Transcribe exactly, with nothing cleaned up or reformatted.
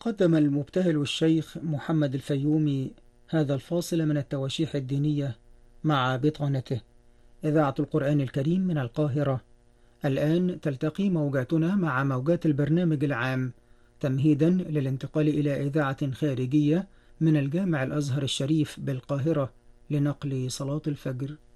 قدم المبتهل الشيخ محمد الفيومي هذا الفاصل من التواشيح الدينية مع بطانته. إذاعة القرآن الكريم من القاهرة. الآن تلتقي موجاتنا مع موجات البرنامج العام تمهيدا للانتقال إلى إذاعة خارجية من الجامع الأزهر الشريف بالقاهرة لنقل صلاة الفجر.